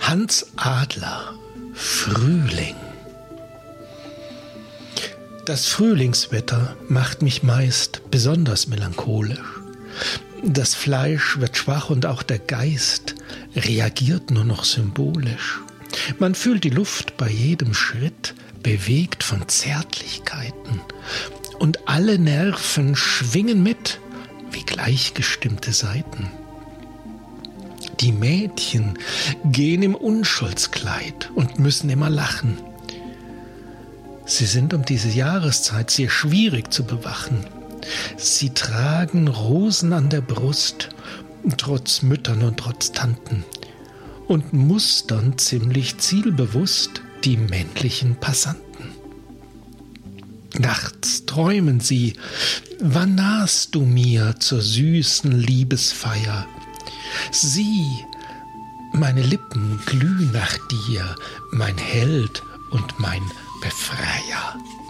Hans Adler, Frühling. Das Frühlingswetter macht mich meist besonders melancholisch. Das Fleisch wird schwach und auch der Geist reagiert nur noch symbolisch. Man fühlt die Luft bei jedem Schritt bewegt von Zärtlichkeiten und alle Nerven schwingen mit wie gleichgestimmte Saiten. Die Mädchen gehen im Unschuldskleid und müssen immer lachen. Sie sind um diese Jahreszeit sehr schwierig zu bewachen. Sie tragen Rosen an der Brust, trotz Müttern und trotz Tanten, und mustern ziemlich zielbewusst die männlichen Passanten. Nachts träumen sie, wann nahst du mir zur süßen Liebesfeier? Sieh, meine Lippen glühen nach dir, mein Held und mein Befreier.